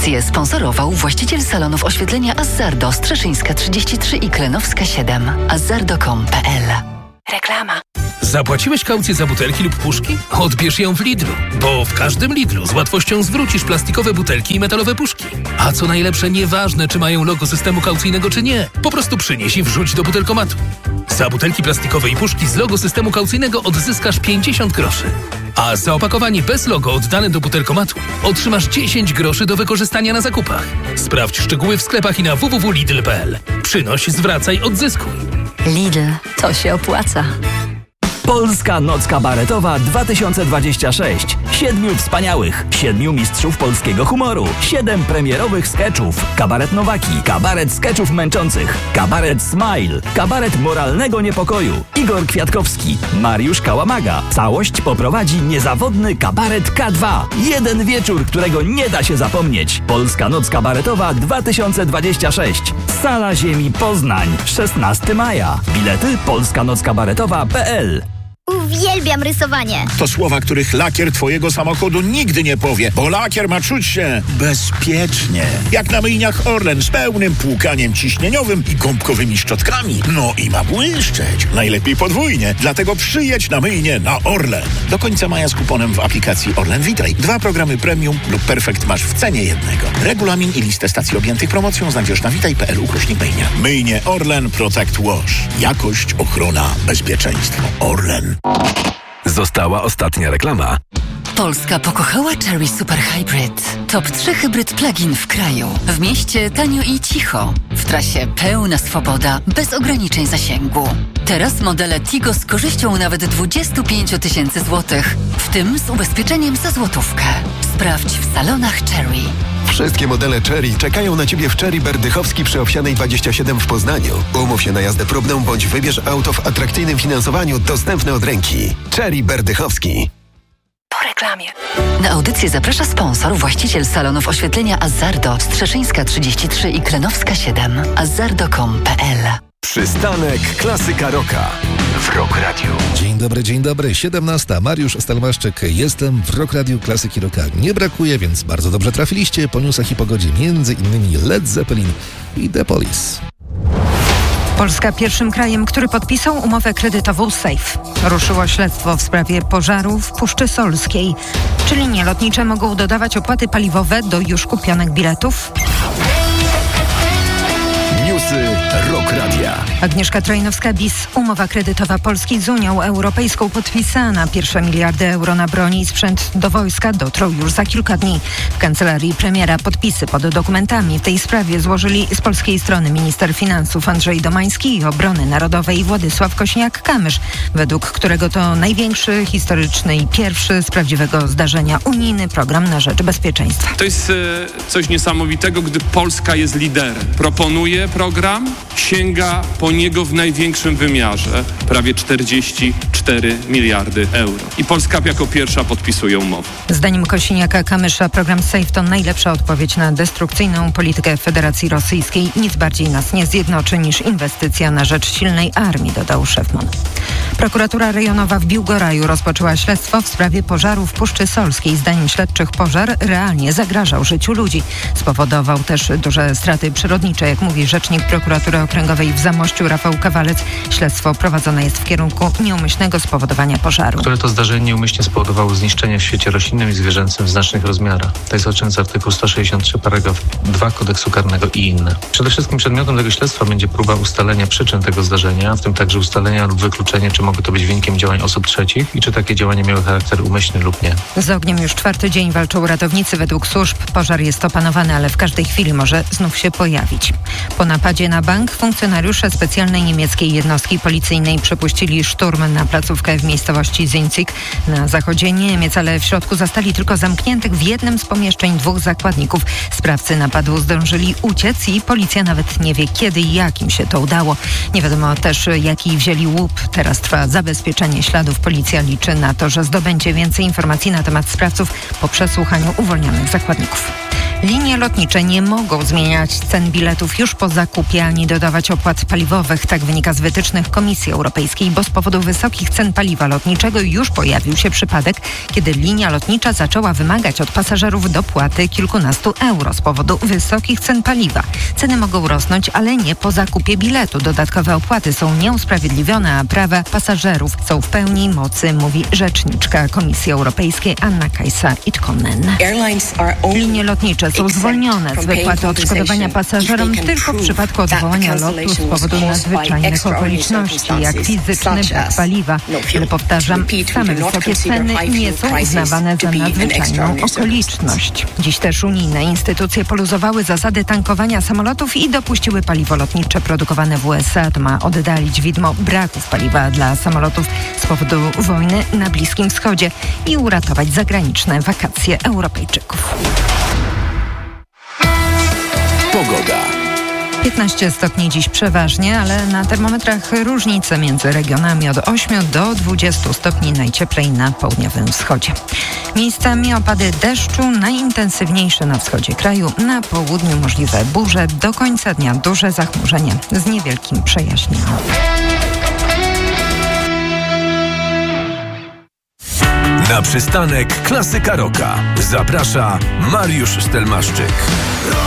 Audycję sponsorował właściciel salonów oświetlenia Azzardo, Strzeszyńska 33 i Klenowska 7. Azzardo.com.pl. Reklama. Zapłaciłeś kaucję za butelki lub puszki? Odbierz ją w Lidlu, bo w każdym Lidlu z łatwością zwrócisz plastikowe butelki i metalowe puszki. A co najlepsze, nieważne czy mają logo systemu kaucyjnego czy nie, po prostu przynieś i wrzuć do butelkomatu. Za butelki plastikowe i puszki z logo systemu kaucyjnego odzyskasz 50 groszy. A za opakowanie bez logo oddane do butelkomatu otrzymasz 10 groszy do wykorzystania na zakupach. Sprawdź szczegóły w sklepach i na www.lidl.pl. Przynoś, zwracaj, odzyskuj. Lidl, to się opłaca. Polska Noc Kabaretowa 2026. 7 wspaniałych, 7 mistrzów polskiego humoru, 7 premierowych skeczów. Kabaret Nowaki, kabaret skeczów męczących, kabaret Smile, kabaret moralnego niepokoju. Igor Kwiatkowski, Mariusz Kałamaga. Całość poprowadzi niezawodny kabaret K2. Jeden wieczór, którego nie da się zapomnieć. Polska Noc Kabaretowa 2026. Sala Ziemi Poznań, 16 maja. Bilety polskanockabaretowa.pl. Uwielbiam rysowanie. To słowa, których lakier twojego samochodu nigdy nie powie, bo lakier ma czuć się bezpiecznie. Jak na myjniach Orlen z pełnym płukaniem ciśnieniowym i gąbkowymi szczotkami. No i ma błyszczeć. Najlepiej podwójnie. Dlatego przyjedź na myjnię na Orlen. Do końca maja z kuponem w aplikacji Orlen Witaj. 2 programy premium lub perfekt masz w cenie jednego. Regulamin i listę stacji objętych promocją znajdziesz na witaj.pl/myjnia. Myjnie Orlen Protect Wash. Jakość, ochrona, bezpieczeństwo. Orlen. Została ostatnia reklama. Polska pokochała Chery Super Hybrid. Top 3 hybryd plug-in w kraju. W mieście tanio i cicho. W trasie pełna swoboda, bez ograniczeń zasięgu. Teraz modele Tigo z korzyścią nawet 25 000 złotych, w tym z ubezpieczeniem za złotówkę. Sprawdź w salonach Chery. Wszystkie modele Chery czekają na Ciebie w Chery Berdychowski przy Owsianej 27 w Poznaniu. Umów się na jazdę próbną bądź wybierz auto w atrakcyjnym finansowaniu dostępne od ręki. Chery Berdychowski. Po reklamie. Na audycję zaprasza sponsor, właściciel salonów oświetlenia Azzardo, Strzeszyńska 33 i Klenowska 7. Azzardo.com.pl. Przystanek Klasyka Rocka w Rock Radio. Dzień dobry, 17. Mariusz Stalmaszczyk. Jestem w Rock Radio, Klasyki Rocka nie brakuje, więc bardzo dobrze trafiliście. Po newsach i pogodzie między innymi Led Zeppelin i The Police. Polska pierwszym krajem, który podpisał umowę kredytową SAFE. Ruszyło śledztwo w sprawie pożaru w Puszczy Solskiej. Czy linie lotnicze mogą dodawać opłaty paliwowe do już kupionych biletów? Newsy Rock Radia. Agnieszka Trojnowska-Bis. Umowa kredytowa Polski z Unią Europejską podpisana. Pierwsze miliardy euro na broń i sprzęt do wojska dotrą już za kilka dni. W kancelarii premiera podpisy pod dokumentami w tej sprawie złożyli z polskiej strony minister finansów Andrzej Domański i obrony narodowej Władysław Kosiniak-Kamysz, według którego to największy, historyczny i pierwszy z prawdziwego zdarzenia unijny program na rzecz bezpieczeństwa. To jest coś niesamowitego, gdy Polska jest liderem. Proponuje program, sięga po niego w największym wymiarze, prawie 44 miliardy euro. I Polska jako pierwsza podpisuje umowę. Zdaniem Kosiniaka-Kamysza program SAFE to najlepsza odpowiedź na destrukcyjną politykę Federacji Rosyjskiej. Nic bardziej nas nie zjednoczy niż inwestycja na rzecz silnej armii, dodał szef MON. Prokuratura rejonowa w Biłgoraju rozpoczęła śledztwo w sprawie pożaru w Puszczy Solskiej. Zdaniem śledczych pożar realnie zagrażał życiu ludzi. Spowodował też duże straty przyrodnicze, jak mówi rzecznik prokuratury okręgowej w Zamościu Rafał Kawalec. Śledztwo prowadzone jest w kierunku nieumyślnego spowodowania pożaru. Które to zdarzenie nieumyślnie spowodowało zniszczenie w świecie roślinnym i zwierzęcym w znacznych rozmiarach. To jest oczyńcy artykuł 163 paragraf 2 kodeksu karnego i inne. Przede wszystkim przedmiotem tego śledztwa będzie próba ustalenia przyczyn tego zdarzenia, w tym także ustalenia lub wykluczenie, czy mogły to być wynikiem działań osób trzecich i czy takie działania miały charakter umyślny lub nie. Z ogniem już 4. dzień walczą ratownicy. Według służb pożar jest opanowany, ale w każdej chwili może znów się pojawić. Po napadzie na bank funkcjonariusze specjalnej niemieckiej jednostki policyjnej przepuścili szturm na placówkę w miejscowości Zinzig na zachodzie Niemiec, ale w środku zastali tylko zamkniętych w jednym z pomieszczeń 2 zakładników. Sprawcy napadu zdążyli uciec i policja nawet nie wie, kiedy i jak im się to udało. Nie wiadomo też, jaki wzięli łup. Teraz trwa zabezpieczenie śladów. Policja liczy na to, że zdobędzie więcej informacji na temat sprawców po przesłuchaniu uwolnionych zakładników. Linie Linie lotnicze nie mogą zmieniać cen biletów już po zakupie ani dodawać opłat paliwowych. Tak wynika z wytycznych Komisji Europejskiej, bo z powodu wysokich cen paliwa lotniczego już pojawił się przypadek, kiedy linia lotnicza zaczęła wymagać od pasażerów dopłaty kilkunastu euro z powodu wysokich cen paliwa. Ceny mogą rosnąć, ale nie po zakupie biletu. Dodatkowe opłaty są nieusprawiedliwione, a prawa pasażerów są w pełni mocy, mówi rzeczniczka Komisji Europejskiej Anna Kajsa-Itkonen. Linie lotnicze są zwolnione z wypłaty odszkodowania pasażerom tylko w przypadku odwołania lotu z powodu nadzwyczajnych okoliczności, jak fizyczny brak paliwa. Ale powtarzam, same wysokie ceny nie są uznawane za nadzwyczajną okoliczność. Dziś też unijne instytucje poluzowały zasady tankowania samolotów i dopuściły paliwo lotnicze produkowane w USA. To ma oddalić widmo braków paliwa dla samolotów z powodu wojny na Bliskim Wschodzie i uratować zagraniczne wakacje Europejczyków. Pogoda. 15 stopni dziś przeważnie, ale na termometrach różnice między regionami od 8 do 20 stopni, najcieplej na południowym wschodzie. Miejscami opady deszczu, najintensywniejsze na wschodzie kraju, na południu możliwe burze, do końca dnia duże zachmurzenie z niewielkim przejaśnieniem. Na przystanek Klasyka Rocka zaprasza Mariusz Stelmaszczyk.